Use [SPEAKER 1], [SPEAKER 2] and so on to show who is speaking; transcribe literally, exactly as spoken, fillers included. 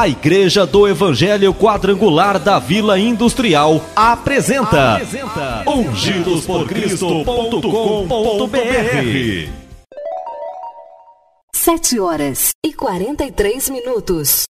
[SPEAKER 1] A Igreja do Evangelho Quadrangular da Vila Industrial apresenta, apresenta ungidos por cristo ponto com ponto br.
[SPEAKER 2] Sete horas e quarenta e três minutos.